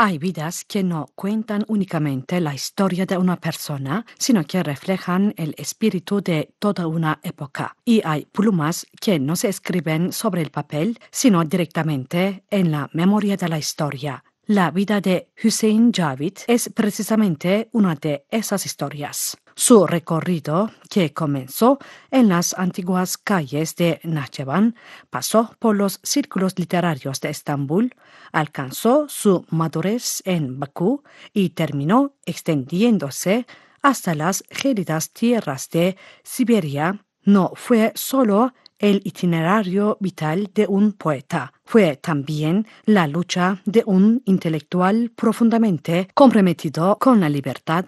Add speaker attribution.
Speaker 1: Hay vidas que no cuentan únicamente la historia de una persona, sino que reflejan el espíritu de toda una época. Y hay plumas que no se escriben sobre el papel, sino directamente en la memoria de la historia. La vida de Hussein Javid es precisamente una de esas historias. Su recorrido, que comenzó en las antiguas calles de Nahçıvan, pasó por los círculos literarios de Estambul, alcanzó su madurez en Bakú y terminó extendiéndose hasta las gélidas tierras de Siberia. No fue solo el itinerario vital de un poeta, fue también la lucha de un intelectual profundamente comprometido con la libertad